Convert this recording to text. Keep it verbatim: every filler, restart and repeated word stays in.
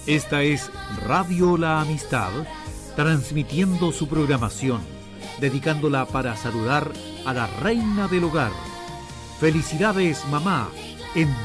Esta es Radio La Amistad, transmitiendo su programación, dedicándola para saludar a la reina del hogar. Felicidades, mamá, en